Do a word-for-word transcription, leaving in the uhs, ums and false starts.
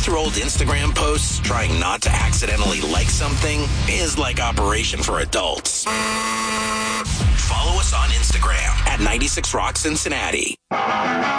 six-year-old Instagram posts trying not to accidentally like something is like Operation for Adults. Follow us on Instagram at ninety-six Rock Cincinnati.